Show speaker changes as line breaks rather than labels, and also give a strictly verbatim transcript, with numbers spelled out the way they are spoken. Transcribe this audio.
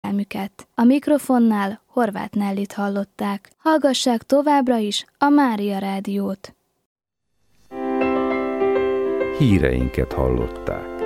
figyelmüket. A mikrofonnál Horváth Nellit hallották. Hallgassák továbbra is a Mária Rádiót.
Híreinket hallották.